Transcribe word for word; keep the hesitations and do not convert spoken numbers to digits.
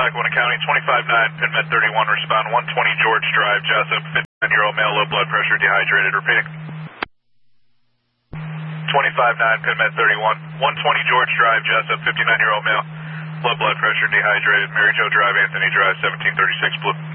Lackawanna County, twenty-five nine, PinMed thirty-one, respond one twenty George Drive, Jessup, fifty-nine-year-old male, low blood pressure, dehydrated, repeating. twenty-five nine, PinMed thirty-one, one twenty George Drive, Jessup, fifty-nine-year-old male, low blood pressure, dehydrated, Mary Jo Drive, Anthony Drive, seventeen thirty-six Blue.